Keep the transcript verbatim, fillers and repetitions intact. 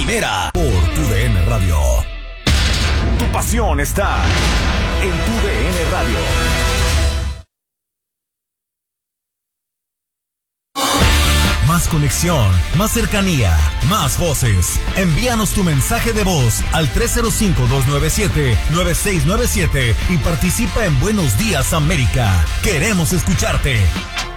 primera por Tu D N Radio. Tu pasión está en Tu D N Radio. Más conexión, más cercanía, más voces. Envíanos tu mensaje de voz al tres cero cinco, dos nueve siete, nueve seis nueve siete y participa en Buenos Días América. Queremos escucharte.